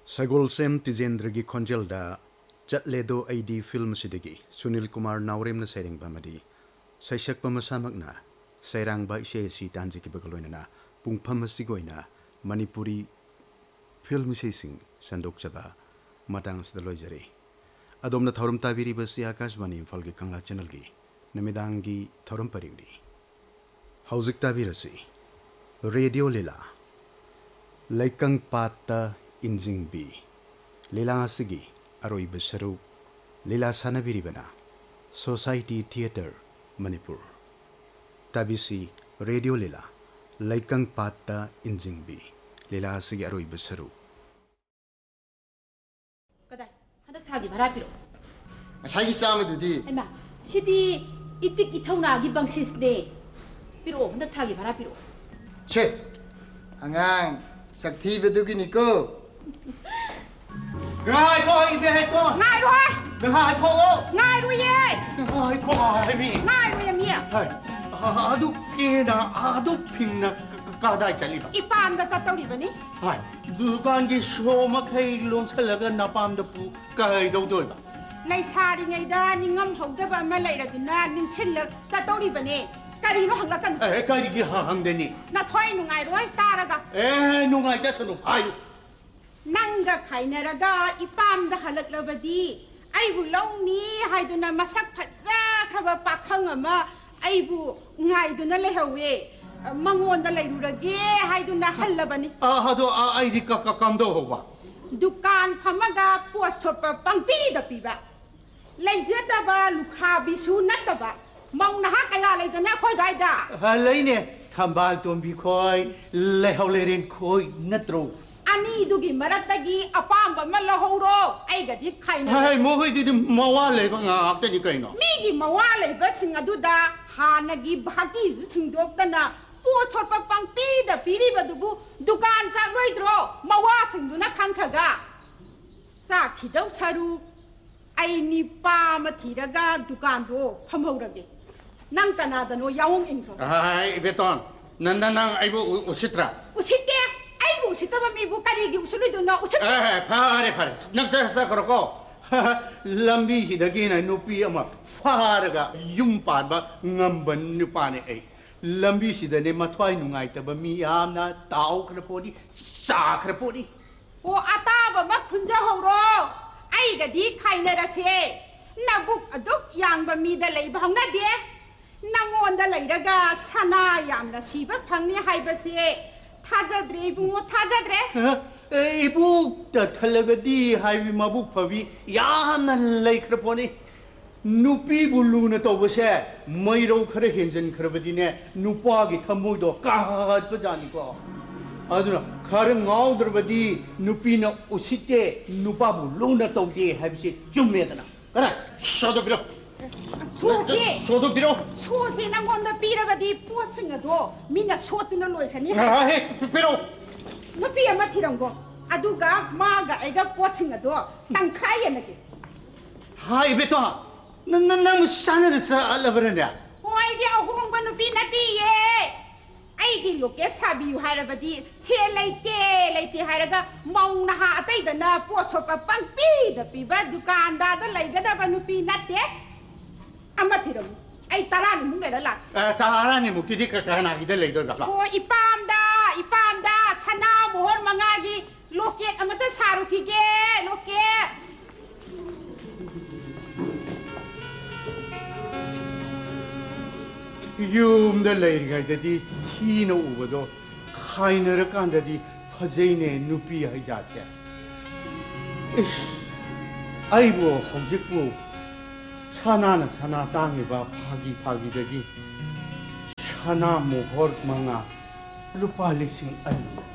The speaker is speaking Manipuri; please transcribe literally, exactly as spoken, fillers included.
Sagolsem Tijendragi Khonjelda Chatledo I D film sidigi Sunil Kumar Naurem na sairing bamadi Saisak pamasamakna Sairang ba ishe si tanjiki bagaloina Pungpam sigoina Manipuri film sing Sandok Chaba Matang Sdalojari Adom na Thorum Tabiri basi Akashvani Falgi Kangla channel gi Namidangi Thorum Parigdi Hauzik Tabirasi Radio Lila Laikang Pata Injing B Lila Sigi Aroi Besaru Lila Sanabiribana Society Theatre Manipur Tabisi Radio Lila Laikang Pata Injing B Lila Sigi Aroi Besaru Kadai Hadak Thagi Bharapiro Sagi Samadudi Ema Sidi Itik Itauna gi bangsis de Piro Hadak Thagi Bharapiro Che Angang Sakti Beduginico Ngai ko ibe hai ko Ngai rồi Ngai ko Ngai rồi ye Ngai ko ai mi Ngai rồi mi Hai adu kena adu phingna ka dai chali ba Ipam da chatau ri bani Hai dukan gi show ma khai lom chalaga napam da pu kai dau doi ba Lai sari ngai da ningam hauda ba ma lai ra duna ning chin lak chatau ri bani Kari no hangla kan Eh kari gi hang de ni Na thoi nu ngai roi taraga Eh nu ngai da sanu hai Nanga khainaraga ipam da halak labadi aibu longni haiduna masak phaja khaba pakhang ama aibu ngai duna lehawe mangon da leirurage haiduna hallabani Ah do ai di ka ka kam do hoba dukan phamaga posopa pangpi da piba leijata ba lukha bisu nataba mauna ha kaya leidana khoi daida ha leine thambal tombi khoi lehau lerin khoi natro Ani dugi maratagi apamba malahoro ai gadi khaina Hai mo hoi di mawa le ba nga te ni kai no Mi gi mawale ba singa duda hanagi bhagi zu singdok dana po sot pa pang pi da piri ba dubu dukan cha loi dro mawa singduna khangkhaga sa khidau saru ai ni pa ma thiraga dukan do phamhaurage nang kana da no yawong in kho Hai beton nan nan nang ai bu usitra usite ai bu sitaba mi bu kari gi usului do na usit Eh phare phare nang sa sa karo ko lambi si da gi na nupi ama pharaga yum pa ba ngamban nu pa ne ai lambi si da ne ma thwai nu ngai ta ba mi am na tau khra podi sa khra podi O ata ba ma khunja horo ai ga di khaina ra se na buk aduk yang ba mi da lei ba hang na de nangon da lei raga sana yam na si ba phang ni hai ba se thajadre bungo thajadre ei bu ta thalagadi hai wi ma bu phawi ya na lei khra poni nupi bulu na to ba se mai ro khra henjen khra ba di ne nupa gi thamoi do ka pa jani ko aduna khar ngau dr ba di nupi na usite nupa bu lu na to de hai bi se chumme da na kana sodo biro sosi sodo biro sosi nangon da pira ba di po singa do mina sotu na loi khani hai biro no pi ama thirango aduga ma ga ega po singa do tang khai ya nake hai beto nan nan nan sana da sa alabara ne oi di ahong ba no pi na di ye ai gi loke sabi yu hara ba di se leite leite hara ga maung na ha atai da na po so pa pang pi da pi ba dukan da da lai ga da ba no pi na te ama thiram ai tara ni mung le la tara ni mukti di ka kana gi da lei do ga o ipam da ipam da sana mohon manga gi loke amata saru ki ge loke yum da lei ga da di thi no u ba do khaina ra kan da di phajei ne nupi hai ja che ish ai bo hojik bo sana na sana tang ba phagi phagi da gi sana mohor manga lupa lising ai